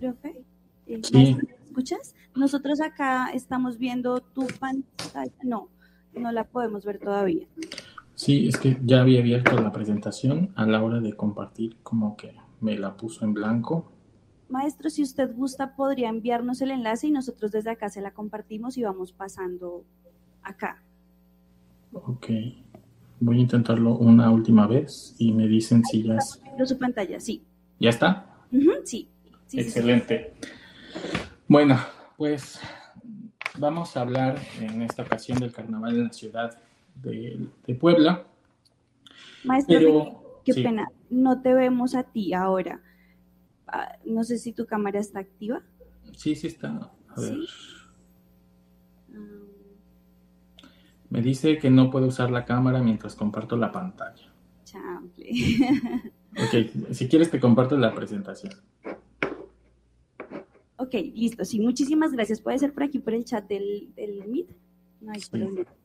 profe. Sí. Maestro, ¿me escuchas? Nosotros acá estamos viendo tu pantalla. No, no la podemos ver todavía. Sí, es que ya había abierto la presentación a la hora de compartir, como que me la puso en blanco. Maestro, si usted gusta, podría enviarnos el enlace y nosotros desde acá se la compartimos y vamos pasando acá. Ok, voy a intentarlo una última vez y me dicen si ya, Viendo su pantalla, sí. ¿ya está. Sí. Excelente. Bueno, pues vamos a hablar en esta ocasión del carnaval en la ciudad de Puebla. Maestro, Pero, qué sí, pena, no te vemos a ti ahora. No sé si tu cámara está activa. sí está. A ver. Sí. Me dice que no puedo usar la cámara mientras comparto la pantalla. Chample. Ok, si quieres te comparto la presentación. Ok, listo. Sí, muchísimas gracias. Puede ser por aquí, por el chat del Meet. No hay Sí. problema.